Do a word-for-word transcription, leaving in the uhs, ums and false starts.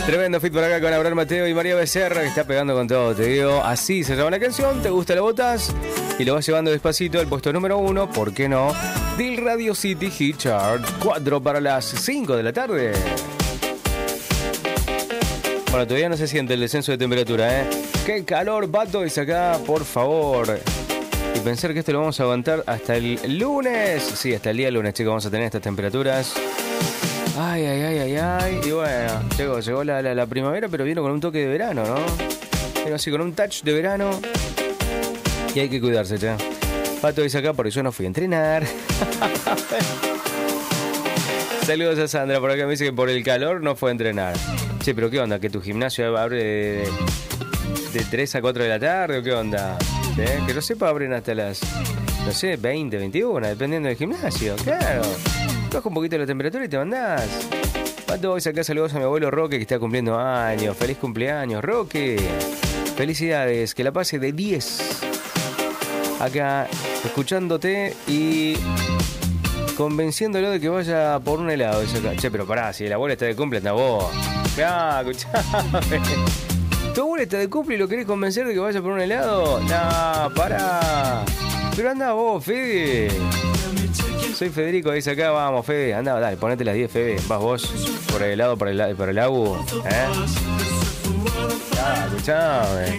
Tremendo fit por acá con Abraham Mateo y María Becerra, que está pegando con todo, te digo. Así se llama la canción, te gusta, la botas y lo vas llevando despacito al puesto número uno, ¿por qué no? Del Radio City Hit Chart, cuatro para las cinco de la tarde. Bueno, todavía no se siente el descenso de temperatura, ¿eh? ¡Qué calor, Pato! Y acá, por favor. Y pensar que esto lo vamos a aguantar hasta el lunes. Sí, hasta el día lunes, chicos, vamos a tener estas temperaturas. Ay, ay, ay, ay, ay. Y bueno, llegó, llegó la, la, la primavera, pero vino con un toque de verano, ¿no? Vino así, con un touch de verano. Y hay que cuidarse, ya. Pato dice acá, porque yo no fui a entrenar. Saludos a Sandra, por acá me dice que por el calor no fue a entrenar. Che, pero ¿qué onda? ¿Que tu gimnasio abre de, de tres a cuatro de la tarde o qué onda? ¿Eh? Que no sepa, abren hasta las, no sé, veinte, veintiuno, dependiendo del gimnasio, claro. Baja un poquito la temperatura y te mandás. Pato, hoy acá saludos a mi abuelo Roque, que está cumpliendo años. Feliz cumpleaños, Roque. Felicidades, que la pase de diez. Acá, escuchándote y convenciéndolo de que vaya por un helado. Che, pero pará, si el abuelo está de cumple, anda vos. Ah, escuchame. ¿Tu abuelo está de cumple y lo querés convencer de que vaya por un helado? No, pará. Pero anda vos, Fede. Soy Federico, dice acá, vamos, Fede. Anda, dale, ponete las diez, Fede. Vas vos por el helado, por el, por el agua. ¿Eh? Ah, escuchame.